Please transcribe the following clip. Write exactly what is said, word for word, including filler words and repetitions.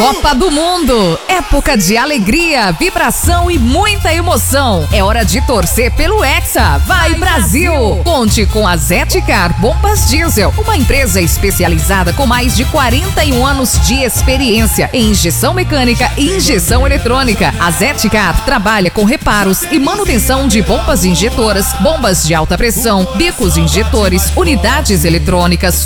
Copa do Mundo, época de alegria, vibração e muita emoção. É hora de torcer pelo Hexa. Vai Brasil! Conte com a Zetcar Bombas Diesel, uma empresa especializada com mais de quarenta e um anos de experiência em injeção mecânica e injeção eletrônica. A Zetcar trabalha com reparos e manutenção de bombas injetoras, bombas de alta pressão, bicos injetores, unidades eletrônicas,